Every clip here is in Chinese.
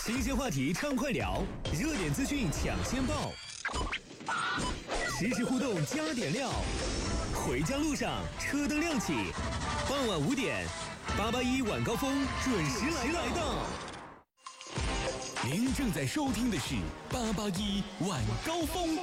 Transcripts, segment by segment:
新鲜话题畅快聊，热点资讯抢先报，实时互动加点料。回家路上车灯亮起，傍晚5点，881晚高峰准时来到。您正在收听的是881晚高峰。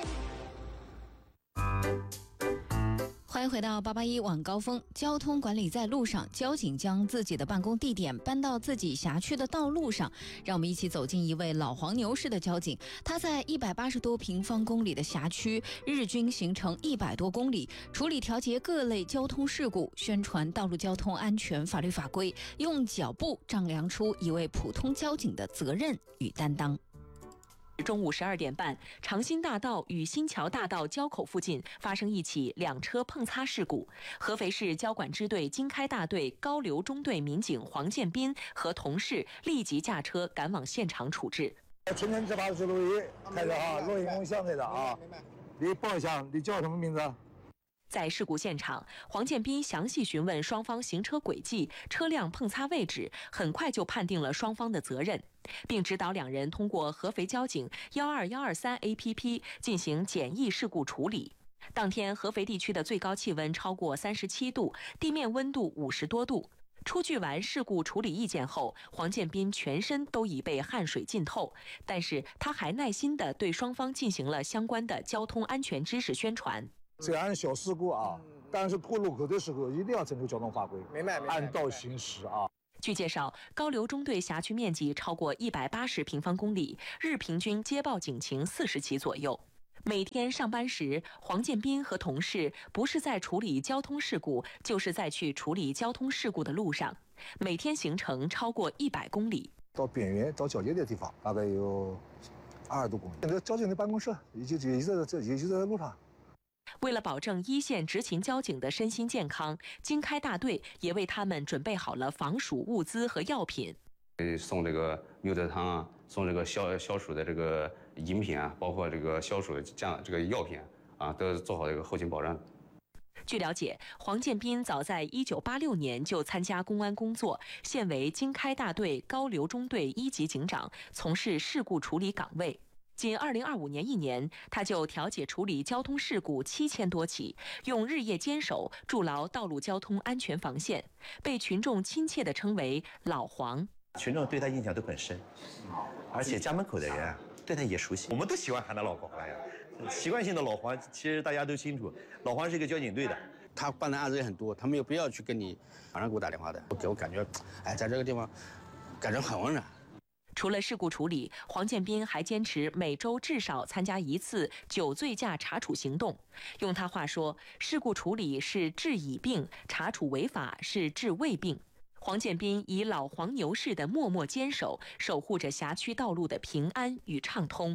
欢迎回到881晚高峰。交通管理在路上，交警将自己的办公地点搬到自己辖区的道路上。让我们一起走进一位老黄牛市的交警，他在180多平方公里的辖区，日均行程100多公里，处理调节各类交通事故，宣传道路交通安全法律法规，用脚步丈量出一位普通交警的责任与担当。 中午12点半，长兴大道与新桥大道交口附近发生一起两车碰擦事故。合肥市交管支队经开大队高流中队民警黄建斌和同事立即驾车赶往现场处置。 春天执法是录音，开着啊，录音公相对的啊。你报一下，你叫什么名字？ 在事故现场，黄建斌详细询问双方行车轨迹、车辆碰擦位置，很快就判定了双方的责任，并指导两人通过合肥交警12123 APP 进行简易事故处理。当天，合肥地区的最高气温超过37度，地面温度50多度。出具完事故处理意见后，黄建斌全身都已被汗水浸透，但是他还耐心地对双方进行了相关的交通安全知识宣传。 这样小事故啊，但是过路口的时候一定要遵守交通法规， 明白， 按道行驶啊。 据介绍，高流中队辖区面积超过180平方公里，日平均接报警情40起左右。每天上班时，黄建斌和同事不是在处理交通事故，就是在去处理交通事故的路上，每天行程超过100公里。 到边缘到交界的地方，大概有20多公里。现在交警的办公室也就在路上。 为了保证一线执勤交警的身心健康，经开大队也为他们准备好了防暑物资和药品。 送这个牛德汤啊，送这个消暑的这个饮品啊，包括这个消暑这个药品啊，都做好这个后勤保障。 据了解，黄建斌早在1986年就参加公安工作，现为经开大队高流中队1级警长，从事事故处理岗位。仅2025年1年，他就调解处理交通事故7000多起，用日夜坚守，筑牢道路交通安全防线，被群众亲切地称为“老黄”。 群众对他印象都很深，而且家门口的人啊，对他也熟悉，我们都喜欢喊他老黄呀。习惯性的老黄，其实大家都清楚，老黄是一个交警队的， 他办的案子也很多，他没有必要去跟你马上给我打电话的，给我感觉，在这个地方感觉很温暖。 除了事故处理，黄建斌还坚持每周至少参加1次酒醉驾查处行动。用他话说，事故处理是治已病，查处违法是治未病。黄建斌以老黄牛式的默默坚守，守护着辖区道路的平安与畅通。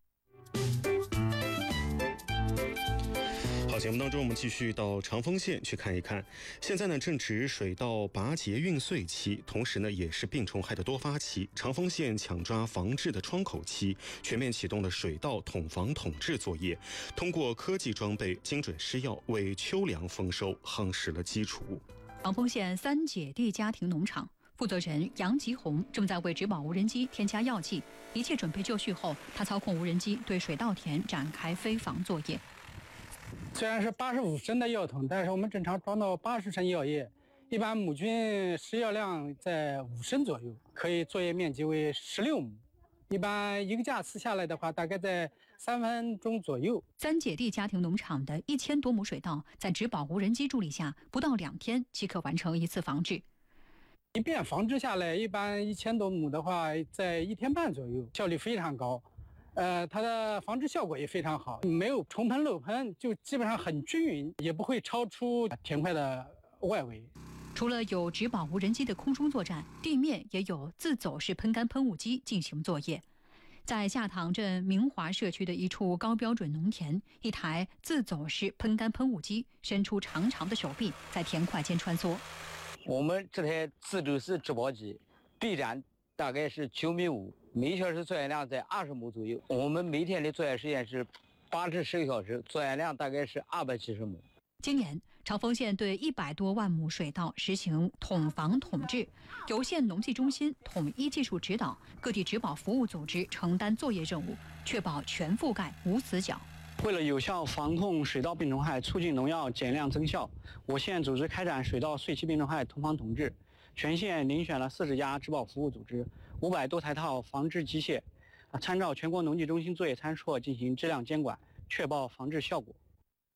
好，节目当中我们继续到长丰县去看一看。现在呢正值水稻拔节运穗期，同时呢也是病虫害的多发期。长丰县抢抓防治的窗口期，全面启动了水稻统防统治作业，通过科技装备、精准施药，为秋粮丰收夯实了基础。 长丰县三姐弟家庭农场负责人杨吉红正在为植保无人机添加药剂，一切准备就绪后，他操控无人机对水稻田展开飞防作业。 虽然是85升的药桶，但是我们正常装到80升药液，一般亩均施药量在5升左右，可以作业面积为16亩。一般一个架次下来的话，大概在3分钟左右。 三姐弟家庭农场的1000多亩水稻，在植保无人机助力下，不到2天即可完成一次防治。 一遍防治下来，一般1000多亩的话，在1天半左右，效率非常高。它的防治效果也非常好，没有重喷漏喷，就基本上很均匀，也不会超出田块的外围。 除了有植保无人机的空中作战，地面也有自走式喷干喷雾机进行作业。在下塘镇明华社区的一处高标准农田，一台自走式喷干喷雾机伸出长长的手臂，在田块间穿梭。 我们这台自走式植保机臂展大概是9.5米，每小时作业量在20亩左右。我们每天的作业时间是8至10个小时，作业量大概是270亩。 今年长丰县对100多万亩水稻实行统防统治，由县农技中心统一技术指导，各地植保服务组织承担作业任务，确保全覆盖无死角。 为了有效防控水稻病虫害，促进农药减量增效，我县组织开展水稻碎期病虫害统防统治，全县遴选了40家植保服务组织，500多台套防治机械，参照全国农技中心作业参数进行质量监管，确保防治效果。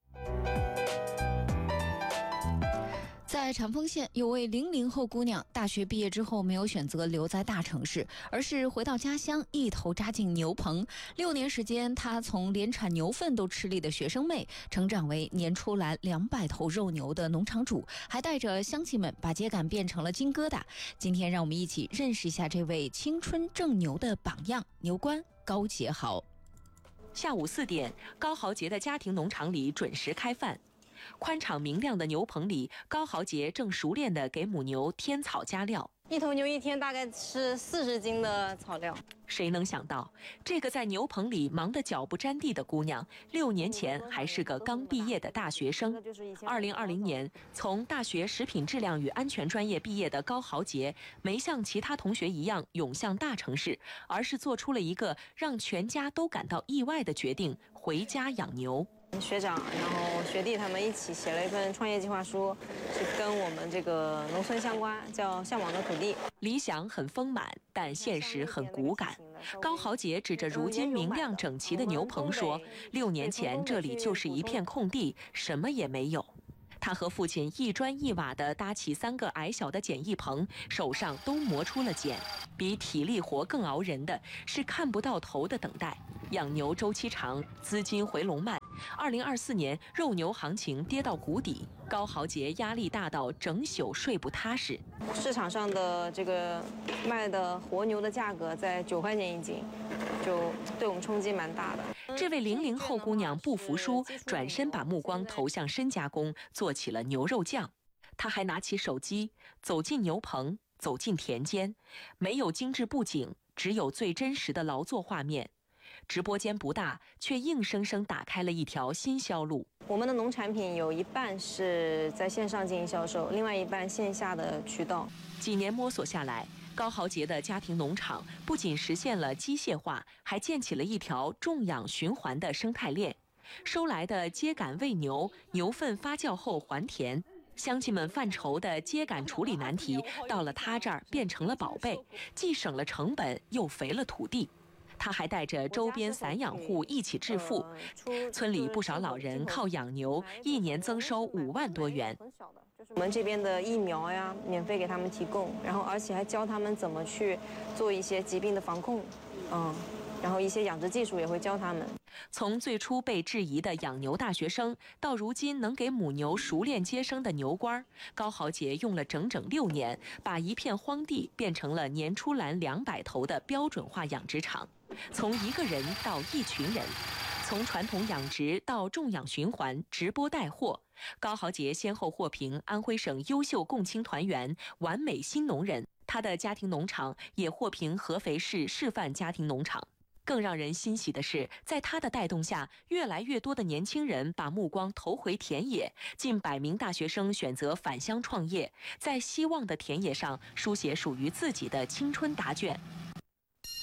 在长丰县，有位00后姑娘，大学毕业之后没有选择留在大城市，而是回到家乡，一头扎进牛棚。6年时间，她从连产牛粪都吃力的学生妹，成长为年出栏200头肉牛的农场主，还带着乡亲们把秸秆变成了金疙瘩。今天，让我们一起认识一下这位青春正牛的榜样——牛倌高杰豪。 下午4点，高豪杰的家庭农场里准时开饭。宽敞明亮的牛棚里，高豪杰正熟练地给母牛添草加料。 一头牛一天大概吃40斤的草料。 谁能想到，这个在牛棚里忙得脚不沾地的姑娘，6年前还是个刚毕业的大学生。2020年从大学食品质量与安全专业毕业的高豪杰，没像其他同学一样涌向大城市，而是做出了一个让全家都感到意外的决定：回家养牛。 学长，然后学弟他们一起写了一份创业计划书，是跟我们这个农村相关，叫《向往的土地》。 理想很丰满，但现实很骨感。高豪杰指着如今明亮整齐的牛棚说：“6年前这里就是一片空地，什么也没有。”他和父亲一砖一瓦地搭起3个矮小的简易棚，手上都磨出了茧。比体力活更熬人的是看不到头的等待。养牛周期长，资金回笼慢。2024年肉牛行情跌到谷底，高豪杰压力大到整宿睡不踏实。 市场上的这个卖的活牛的价格在9块钱一斤，就对我们冲击蛮大的。 这位00后姑娘不服输，转身把目光投向深加工，做起了牛肉酱。她还拿起手机，走进牛棚，走进田间，没有精致布景，只有最真实的劳作画面。直播间不大，却硬生生打开了一条新销路。 我们的农产品有一半是在线上进行销售，另外一半线下的渠道。 几年摸索下来，高豪杰的家庭农场不仅实现了机械化，还建起了一条种养循环的生态链。收来的秸秆喂牛，牛粪发酵后还田。乡亲们犯愁的秸秆处理难题，到了他这儿变成了宝贝，既省了成本，又肥了土地。他还带着周边散养户一起致富，村里不少老人靠养牛，1年增收5万多元。 我们这边的疫苗呀，免费给他们提供，然后而且还教他们怎么去做一些疾病的防控，然后一些养殖技术也会教他们。 从最初被质疑的养牛大学生，到如今能给母牛熟练接生的牛倌，高豪杰用了整整6年，把一片荒地变成了年出栏200头的标准化养殖场。从1个人到1群人，从传统养殖到种养循环，直播带货。高豪杰先后获评安徽省优秀共青团员、完美新农人，他的家庭农场也获评合肥市示范家庭农场。更让人欣喜的是，在他的带动下，越来越多的年轻人把目光投回田野，近100名大学生选择返乡创业，在希望的田野上书写属于自己的青春答卷。